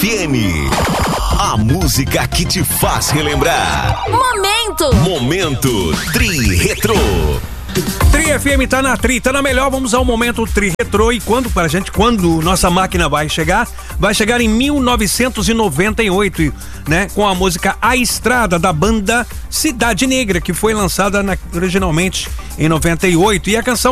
FM. A música que te faz relembrar. Momento Tri Retro. Tri FM tá na Tri, tá na melhor, vamos ao momento Tri Retro. E quando nossa máquina vai chegar em 1998, né? Com a música A Estrada, da banda Cidade Negra, que foi lançada originalmente em 98. E a canção